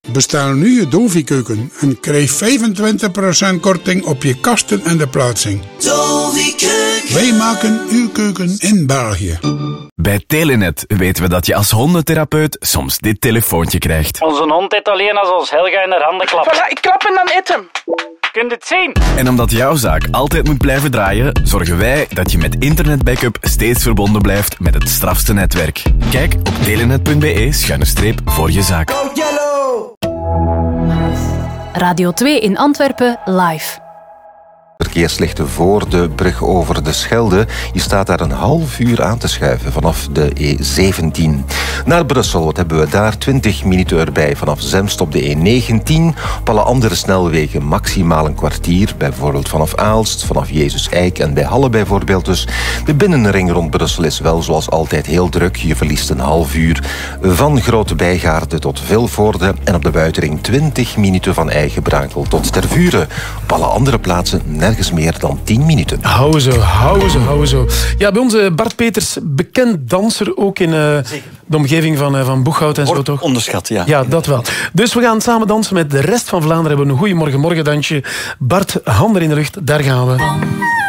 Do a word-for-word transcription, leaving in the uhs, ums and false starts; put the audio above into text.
Bestel nu je Dovi-keuken en krijg vijfentwintig procent korting op je kasten en de plaatsing. Dovi-keuken. Wij maken uw keuken in België. Bij Telenet weten we dat je als hondentherapeut soms dit telefoontje krijgt. Onze hond eet alleen als ons Helga in haar handen klapt. Voilà, ik klap en dan eet hem. Kunt het zien? En omdat jouw zaak altijd moet blijven draaien, zorgen wij dat je met internetbackup steeds verbonden blijft met het strafste netwerk. Kijk op telenet punt be schuine streep voor je zaak. Radio twee in Antwerpen live. Verkeerslichten voor de brug over de Schelde. Je staat daar een half uur aan te schuiven vanaf de E zeventien. Naar Brussel, wat hebben we daar? twintig minuten erbij vanaf Zemst op de E negentien. Op alle andere snelwegen maximaal een kwartier. Bijvoorbeeld vanaf Aalst, vanaf Jezus Eik en bij Halle bijvoorbeeld. Dus de binnenring rond Brussel is wel zoals altijd heel druk. Je verliest een half uur van Grote Bijgaarde tot Vilvoorde. En op de buitenring twintig minuten van Eigenbrakel tot Tervuren. Op alle andere plaatsen nergens meer dan tien minuten. Hou zo, hou zo, hou zo. Ja, bij ons Bart Peters, bekend danser, ook in uh, de omgeving van, uh, van Boeghout en zo, toch? Onderschat, ja. Ja, dat wel. Dus we gaan samen dansen met de rest van Vlaanderen. We hebben een goeiemorgen morgendansje. Bart, handen in de lucht, daar gaan we.